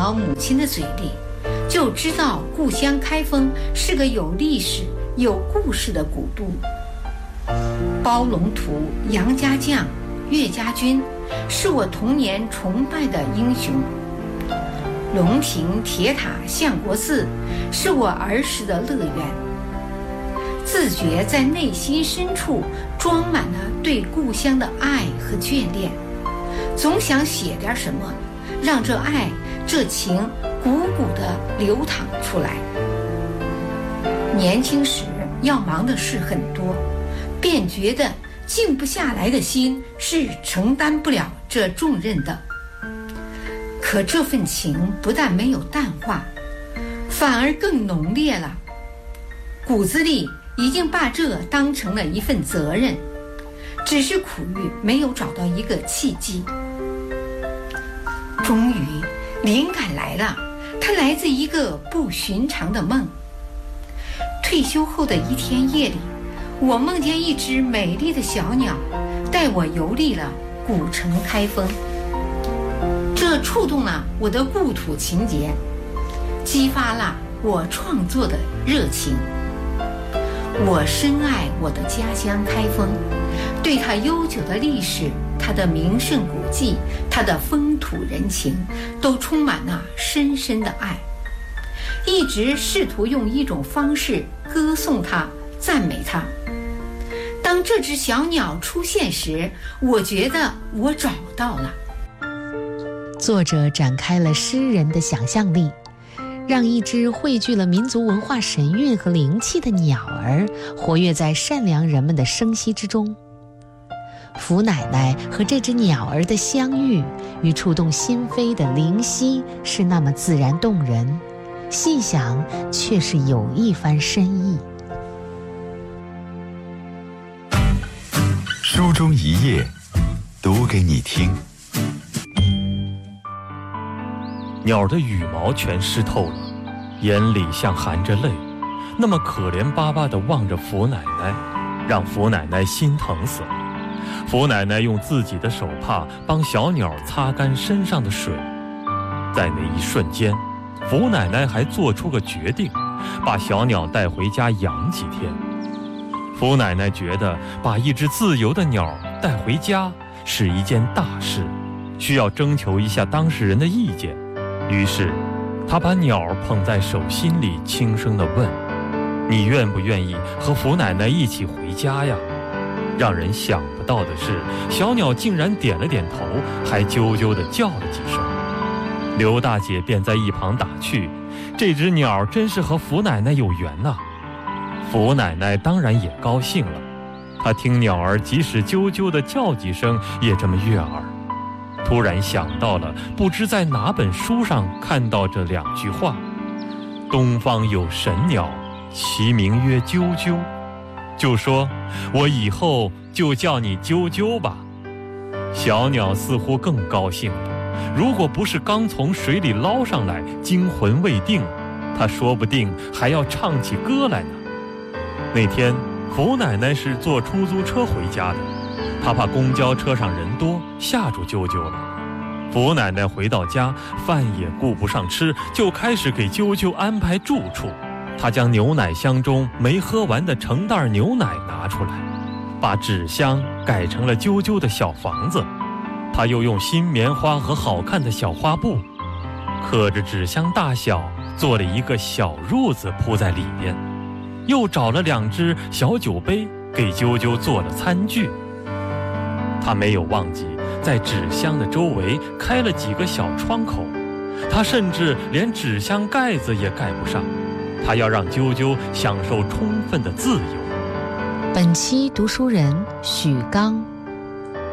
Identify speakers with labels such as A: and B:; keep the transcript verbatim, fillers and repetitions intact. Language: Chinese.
A: 了母亲的嘴里，就知道故乡开封是个有历史、有故事的古都。包龙图、杨家将、岳家军是我童年崇拜的英雄，龙亭、铁塔、相国寺是我儿时的乐园。自觉在内心深处装满了对故乡的爱和眷恋，总想写点什么，让这爱、这情汩汩地流淌出来。年轻时要忙的事很多，便觉得静不下来的心是承担不了这重任的。可这份情不但没有淡化，反而更浓烈了，骨子里已经把这当成了一份责任，只是苦于没有找到一个契机。终于灵感来了，它来自一个不寻常的梦。退休后的一天夜里，我梦见一只美丽的小鸟带我游历了古城开封，这触动了我的故土情结，激发了我创作的热情。我深爱我的家乡开封，对它悠久的历史、它的名胜古迹、它的风土人情，都充满了深深的爱。一直试图用一种方式歌颂它、赞美它。当这只小鸟出现时，我觉得我找到了。
B: 作者展开了诗人的想象力，让一只汇聚了民族文化神韵和灵气的鸟儿活跃在善良人们的生息之中。福奶奶和这只鸟儿的相遇与触动心扉的灵犀是那么自然动人，细想却是有一番深意。
C: 书中一页，读给你听。
D: 鸟的羽毛全湿透了，眼里像含着泪，那么可怜巴巴地望着福奶奶，让福奶奶心疼死了。福奶奶用自己的手帕帮小鸟擦干身上的水，在那一瞬间，福奶奶还做出个决定，把小鸟带回家养几天。福奶奶觉得把一只自由的鸟带回家是一件大事，需要征求一下当事人的意见。于是她把鸟捧在手心里，轻声地问：你愿不愿意和福奶奶一起回家呀？让人想不到的是，小鸟竟然点了点头，还啾啾地叫了几声。刘大姐便在一旁打趣：这只鸟真是和福奶奶有缘呐。福奶奶当然也高兴了，她听鸟儿即使啾啾地叫几声也这么悦耳，突然想到了不知在哪本书上看到这两句话：东方有神鸟，其名曰啾啾，就说我以后就叫你啾啾吧。小鸟似乎更高兴了，如果不是刚从水里捞上来，惊魂未定，它说不定还要唱起歌来呢。那天福奶奶是坐出租车回家的，她怕公交车上人多吓住啾啾了。福奶奶回到家，饭也顾不上吃，就开始给啾啾安排住处。她将牛奶箱中没喝完的成袋牛奶拿出来，把纸箱改成了啾啾的小房子。她又用新棉花和好看的小花布，刻着纸箱大小，做了一个小褥子铺在里边。又找了两只小酒杯，给啾啾做了餐具。他没有忘记在纸箱的周围开了几个小窗口，他甚至连纸箱盖子也盖不上，他要让啾啾享受充分的自由。
B: 本期读书人许刚。